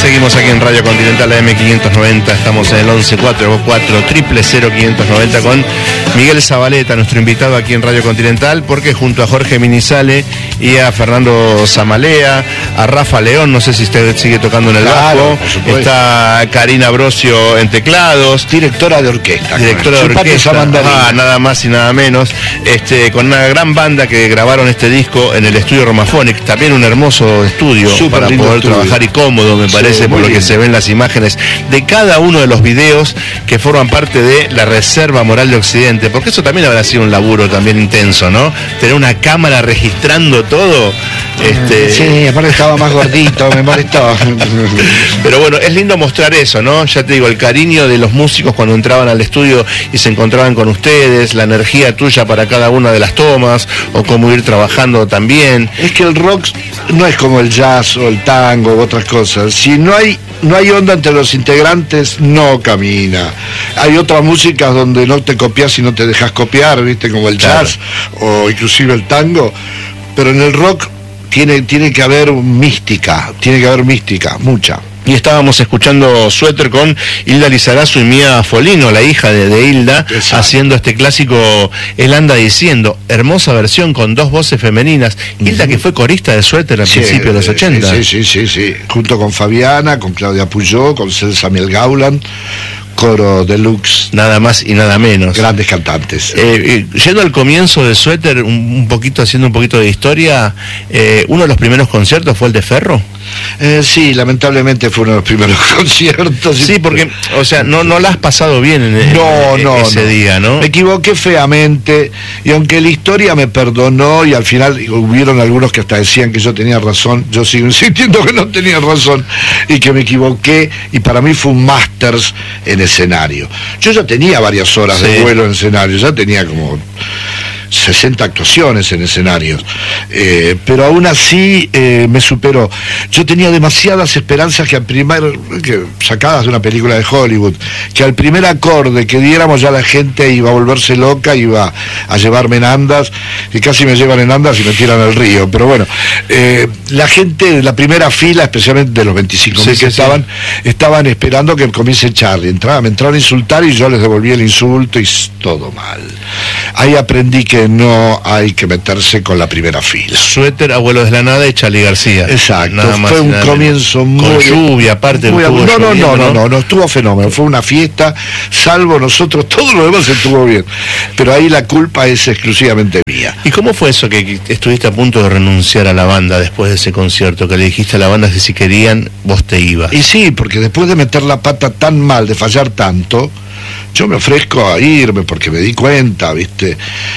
Seguimos aquí en Radio Continental AM590, estamos en el 11-444-000-590 con Miguel Zabaleta, nuestro invitado aquí en Radio Continental, porque junto a Jorge Minizale y a Fernando Zamalea, a Rafa León, no sé si usted sigue tocando en el bajo, está Karina Brosio en teclados, directora de orquesta, nada más y nada menos, con una gran banda que grabaron este disco en el estudio Romaphonic, también un hermoso estudio para poder trabajar y cómodo, me parece, por lo que se ven las imágenes de cada uno de los videos que forman parte de la Reserva Moral de Occidente, porque eso también habrá sido un laburo también intenso, ¿no? Tener una cámara registrando todo. Sí, aparte estaba más gordito, me molestó. Pero bueno, es lindo mostrar eso, ¿no? Ya te digo, el cariño de los músicos cuando entraban al estudio y se encontraban con ustedes, la energía tuya para cada una de las tomas, o cómo ir trabajando también. Es que el rock no es como el jazz o el tango u otras cosas. Si no hay onda entre los integrantes, no camina. Hay otras músicas donde no te copias y no te dejas copiar, ¿viste? Como el jazz o inclusive el tango. Pero en el rock tiene que haber mística, mucha. Y estábamos escuchando Suéter con Hilda Lizarazu y Mía Folino, la hija de Hilda, haciendo este clásico Él anda diciendo, hermosa versión con dos voces femeninas. Hilda, que fue corista de Suéter al principio de los 80. Sí, junto con Fabiana, con Claudia Puyó, con Celsa Miel Gauland, coro deluxe. Nada más y nada menos. Grandes cantantes. Yendo al comienzo de Suéter, haciendo un poquito de historia, uno de los primeros conciertos fue el de Ferro. Sí, lamentablemente fue uno de los primeros conciertos. Sí, porque, o sea, no la has pasado bien en ese día, ¿no? Me equivoqué feamente, y aunque la historia me perdonó, y al final hubieron algunos que hasta decían que yo tenía razón, yo sigo insistiendo que no tenía razón, y que me equivoqué, y para mí fue un másters en escenario. Yo ya tenía varias horas de vuelo en escenario, ya tenía como 60 actuaciones en escenarios, pero aún así me superó. Yo tenía demasiadas esperanzas que sacadas de una película de Hollywood, que al primer acorde que diéramos ya la gente iba a volverse loca, iba a llevarme en andas, y casi me llevan en andas y me tiran al río. Pero bueno, la gente de la primera fila, especialmente de los 25.000 que estaban esperando que comience Charlie. Me entraron a insultar y yo les devolví el insulto y todo mal. Ahí aprendí que no hay que meterse con la primera fila. Suéter, Abuelos de la Nada y Charly García. Exacto, nada más, fue un comienzo muy... Con lluvia, aparte. No, estuvo fenómeno, fue una fiesta, salvo nosotros, todo lo demás estuvo bien. Pero ahí la culpa es exclusivamente mía. ¿Y cómo fue eso que estuviste a punto de renunciar a la banda después de ese concierto? Que le dijiste a la banda que si querían, vos te ibas. Y sí, porque después de meter la pata tan mal, de fallar tanto, yo me ofrezco a irme porque me di cuenta, ¿viste?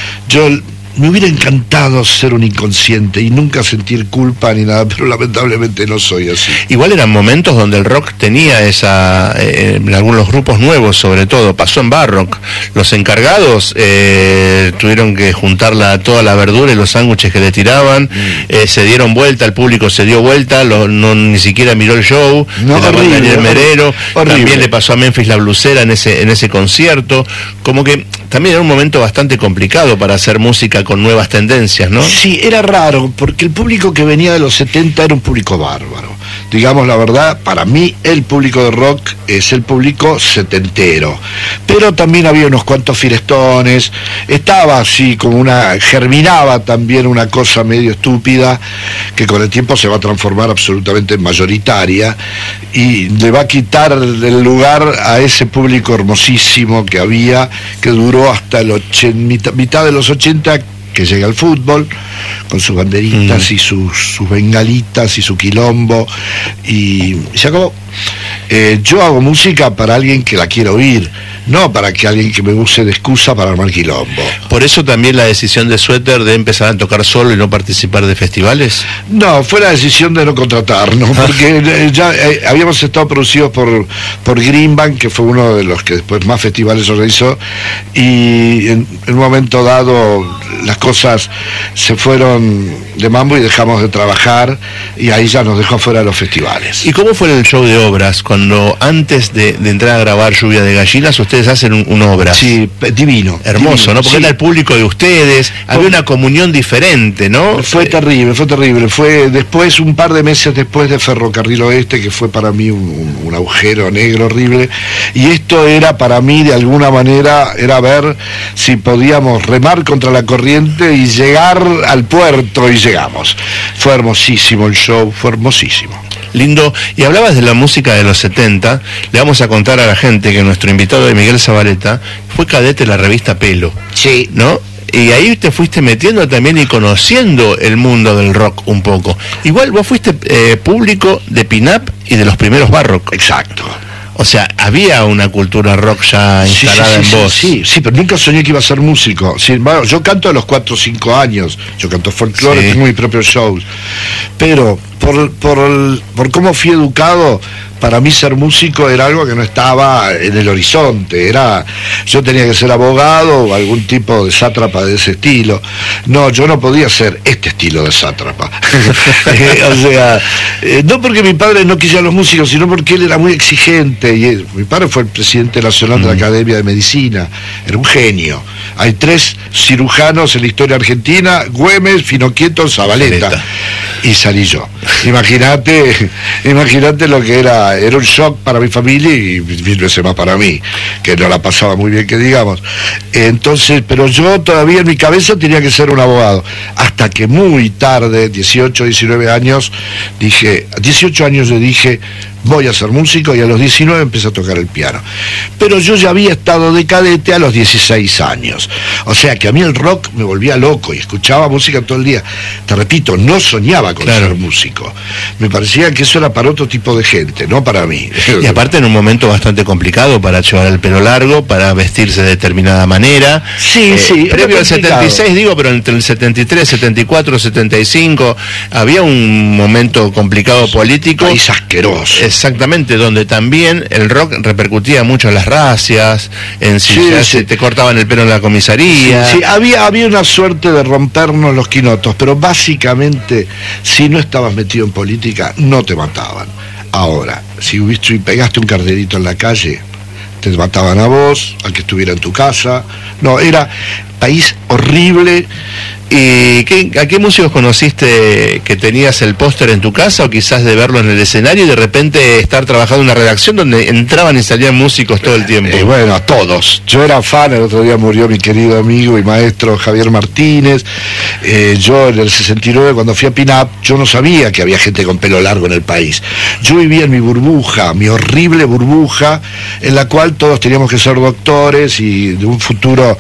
Me hubiera encantado ser un inconsciente y nunca sentir culpa ni nada, pero lamentablemente no soy así. Igual eran momentos donde el rock tenía en algunos grupos nuevos, sobre todo, pasó en Barrock. Los encargados tuvieron que juntar toda la verdura y los sándwiches que le tiraban, se dieron vuelta, el público se dio vuelta, ni siquiera miró el show, Daniel Merero, también le pasó a Memphis la Blusera en ese concierto, como que también era un momento bastante complicado para hacer música con nuevas tendencias, ¿no? Sí, era raro, porque el público que venía de los 70 era un público bárbaro. Digamos la verdad, para mí el público de rock es el público setentero. Pero también había unos cuantos filestones, estaba así como germinaba también una cosa medio estúpida, que con el tiempo se va a transformar absolutamente en mayoritaria, y le va a quitar el lugar a ese público hermosísimo que había, que duró hasta mitad de los 80, que llega al fútbol con sus banderitas y sus bengalitas y su quilombo, y se acabó. Yo hago música para alguien que la quiera oír, no para que alguien que me use de excusa para armar quilombo. ¿Por eso también la decisión de Suéter de empezar a tocar solo y no participar de festivales? No, fue la decisión de no contratarnos, porque ya habíamos estado producidos por Greenbank, que fue uno de los que después más festivales organizó, y en un momento dado las cosas se fueron de mambo y dejamos de trabajar, y ahí ya nos dejó fuera de los festivales. ¿Y cómo fue el show de obras cuando cuando antes de entrar a grabar Lluvia de Gallinas, ustedes hacen una obra. Sí, divino. Hermoso, divino, ¿no? Porque sí. era el público de ustedes, había una comunión diferente, ¿no? Fue terrible, fue terrible. Fue después, un par de meses después de Ferrocarril Oeste, que fue para mí un agujero negro horrible. Y esto era para mí, de alguna manera, era ver si podíamos remar contra la corriente y llegar al puerto, y llegamos. Fue hermosísimo el show, fue hermosísimo. Lindo. Y hablabas de la música de los 70, le vamos a contar a la gente que nuestro invitado de Miguel Zabaleta fue cadete de la revista Pelo. Sí. ¿No? Y ahí te fuiste metiendo también y conociendo el mundo del rock un poco. Igual vos fuiste público de pin-up y de los primeros Barrock. Exacto. O sea, había una cultura rock ya instalada en vos. Sí, pero nunca soñé que iba a ser músico. Sin embargo, yo canto a los 4 o 5 años. Yo canto folclore, tengo mi propio show. Pero por cómo fui educado, para mí ser músico era algo que no estaba en el horizonte. Yo tenía que ser abogado o algún tipo de sátrapa de ese estilo. No, yo no podía ser este estilo de sátrapa. O sea, no porque mi padre no quisiera a los músicos, sino porque él era muy exigente. Y mi padre fue el presidente nacional de la Academia de Medicina. Era un genio. Hay 3 cirujanos en la historia argentina: Güemes, Finoquieto, Zabaleta. Y salí yo. Imagínate lo que era un shock para mi familia y 1000 veces más para mí, que no la pasaba muy bien, que digamos. Entonces, pero yo todavía en mi cabeza tenía que ser un abogado, hasta que muy tarde, 18, 19 años, 18 años yo dije, voy a ser músico, y a los 19 empecé a tocar el piano. Pero yo ya había estado de cadete a los 16 años. O sea que a mí el rock me volvía loco y escuchaba música todo el día. Te repito, no soñaba con ser músico. Me parecía que eso era para otro tipo de gente, no para mí. Y aparte en un momento bastante complicado para llevar el pelo largo, para vestirse de determinada manera. Sí. Previo al 76, digo, pero entre el 73, 74, 75, había un momento complicado político. País asqueroso. Exactamente, donde también el rock repercutía mucho en las racias, en si te cortaban el pelo en la comisaría. Sí, había una suerte de rompernos los quinotos, pero básicamente, si no estabas metido en política, no te mataban. Ahora, si pegaste un cartelito en la calle, te mataban a vos, al que estuviera en tu casa. No, era país horrible. ¿Y a qué músicos conociste que tenías el póster en tu casa, o quizás de verlo en el escenario y de repente estar trabajando en una redacción donde entraban y salían músicos todo el tiempo? Bueno, a todos. Yo era fan, el otro día murió mi querido amigo y maestro Javier Martínez. Yo en el 69, cuando fui a Pin-Up, yo no sabía que había gente con pelo largo en el país. Yo vivía en mi burbuja, mi horrible burbuja, en la cual todos teníamos que ser doctores y de un futuro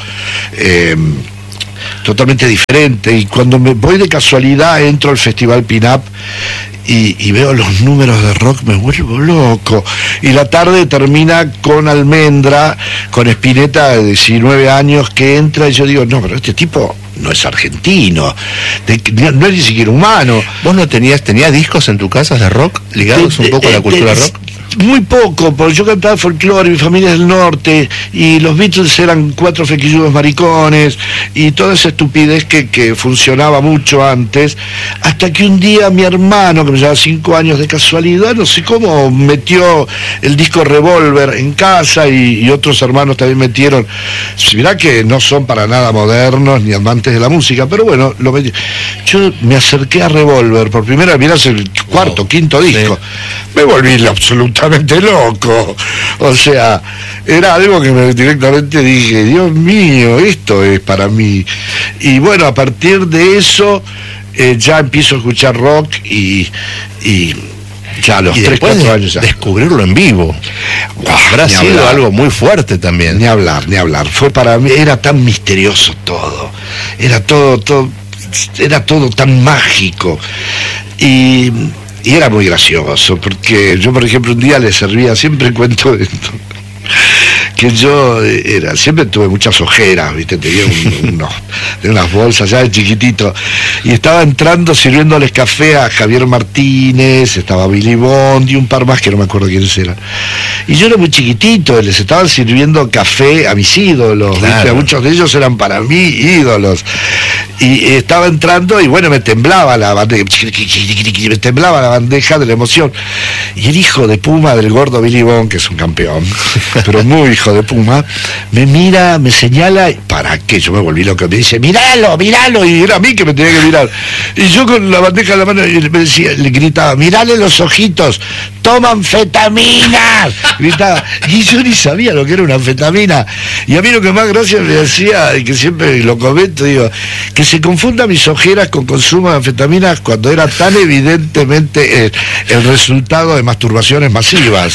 totalmente diferente. Y cuando me voy de casualidad, entro al Festival Pin-Up y veo los números de rock, me vuelvo loco. Y la tarde termina con Almendra, con Spinetta de 19 años, que entra, y yo digo, no, pero este tipo no es argentino, no es ni siquiera humano. ¿Vos no tenías discos en tu casa de rock ligados un poco a la cultura rock? Muy poco, porque yo cantaba folclore, mi familia es del norte, y los Beatles eran 4 flequilludos maricones, y toda esa estupidez que funcionaba mucho antes, hasta que un día mi hermano, que me llevaba 5 años de casualidad, no sé cómo, metió el disco Revolver en casa, y otros hermanos también metieron. Mirá que no son para nada modernos, ni amantes de la música, pero bueno, lo metí. Yo me acerqué a Revolver por primera vez, mirá, es el cuarto, quinto disco. Me volví absolutamente loco. O sea, era algo que directamente dije, Dios mío, esto es para mí. Y bueno, a partir de eso ya empiezo a escuchar rock y ya a los 3, 4 años ya. Descubrirlo en vivo. Habrá sido algo muy fuerte también. Ni hablar. Fue para mí, era tan misterioso todo. Era todo tan mágico. Y era muy gracioso, porque yo, por ejemplo, un día le servía, siempre cuento esto, que yo siempre tuve muchas ojeras, ¿viste? Tenía unas bolsas ya de chiquitito, y estaba entrando sirviéndoles café a Javier Martínez, estaba Billy Bond y un par más que no me acuerdo quiénes eran. Y yo era muy chiquitito, les estaban sirviendo café a mis ídolos, claro. ¿Viste? Muchos de ellos eran para mí ídolos. Y estaba entrando y bueno, me temblaba la bandeja, de la emoción. Y el hijo de Puma del gordo Billy Bond, que es un campeón, pero muy hijo de Puma, me mira, me señala, ¿para qué? Yo me volví loco, me dice, míralo, y era a mí que me tenía que mirar. Y yo con la bandeja en la mano le gritaba, mirale los ojitos, toman anfetaminas, gritaba. Y yo ni sabía lo que era una anfetamina. Y a mí lo que más gracia me hacía, y que siempre lo comento, digo, que se confunda mis ojeras con consumo de anfetaminas cuando era tan evidentemente el resultado de masturbaciones masivas.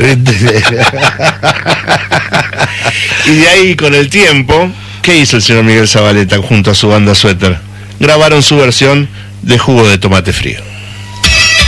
Y de ahí, con el tiempo, ¿qué hizo el señor Miguel Zavaleta junto a su banda Suéter? Grabaron su versión de Jugo de Tomate Frío.